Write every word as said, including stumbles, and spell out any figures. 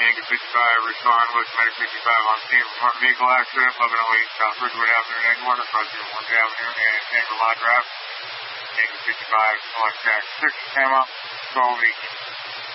Anchor fifty-five, respond with Medic fifty-five on scene for front vehicle accident, eleven oh eight South Ridgewood Avenue in Edgewater, across Orange Avenue and Shangri-La Drive. Anchor fifty-five, select tax six, Emma, twelve eighteen.